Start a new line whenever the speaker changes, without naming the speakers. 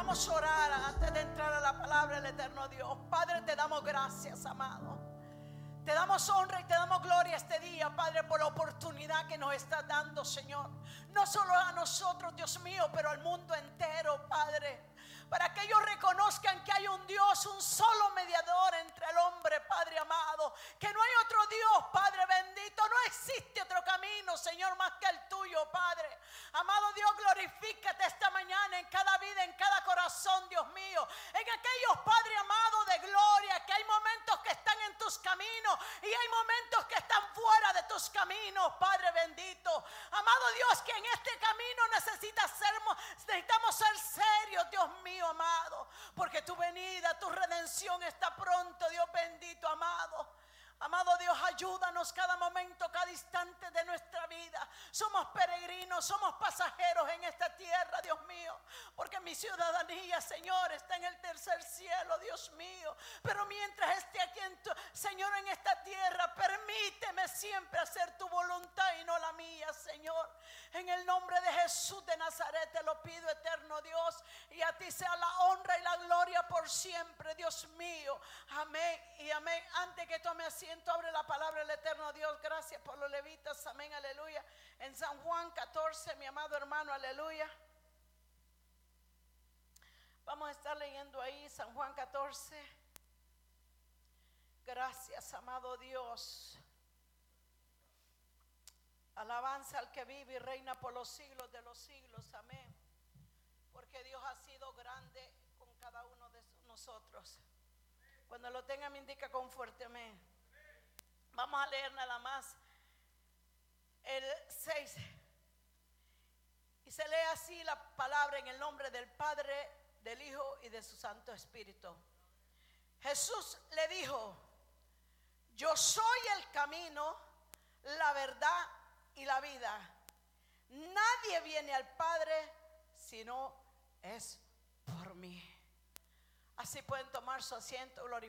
Vamos a orar antes de entrar a la palabra del eterno Dios. Padre, te damos gracias, amado. Te damos honra y te damos gloria este día, Padre, por la oportunidad que nos estás dando, Señor. No solo a nosotros, Dios mío, pero al mundo entero, Padre. Para que ellos reconozcan que hay un Dios, un solo mediador entre el hombre, Padre amado. Que no hay otro Dios, Padre bendito. No existe otro camino, Señor, más que el tuyo, Padre. Amado Dios, glorifícate esta mañana en cada vida, en cada corazón, Dios mío. En aquellos, Padre amado, de gloria, que hay momentos que están en tus caminos y hay momentos que están fuera de tus caminos, Padre bendito. Amado Dios, que en este camino necesitamos ser serios, Dios mío, amado, porque tu venida, tu redención está pronto, Dios bendito, amado. Amado Dios, ayúdanos cada momento, cada instante de nuestra vida. Somos peregrinos, somos pasajeros en esta tierra, Dios mío, porque mi ciudadanía, Señor, está en el tercer cielo, Dios mío. Pero mientras esté aquí, Señor, en esta tierra, permíteme siempre hacer tu voluntad y no la mía, Señor. En el nombre de Jesús de Nazaret te lo pido, eterno Dios, y a ti sea la honra y la gloria por siempre, Dios mío. Amén y amén. Antes que tome asiento, abre la palabra del eterno Dios. Gracias por los levitas, amén, aleluya. En San Juan 14, mi amado hermano, aleluya. Vamos a estar leyendo ahí San Juan 14. Gracias, amado Dios. Alabanza al que vive y reina por los siglos de los siglos, amén. Porque Dios ha sido grande con cada uno de nosotros. Cuando lo tenga me indica con fuerte amén. Vamos a leer nada más el 6. Y se lee así la palabra en el nombre del Padre, del Hijo y de su Santo Espíritu. Jesús le dijo: yo soy el camino, la verdad y la vida. Nadie viene al Padre si no es por mí. Así pueden tomar su asiento, glorificar.